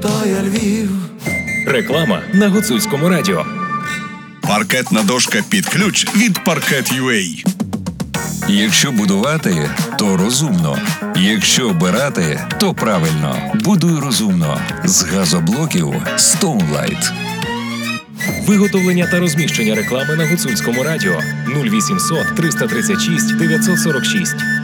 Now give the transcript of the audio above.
то є Львів. Реклама на Гуцульському радіо. Паркетна дошка під ключ від Parket.ua. Якщо будувати, то розумно. Якщо обирати, то правильно. Будуй розумно. З газоблоків Stoneline. Виготовлення та розміщення реклами на Гуцульському радіо 0800 336 946.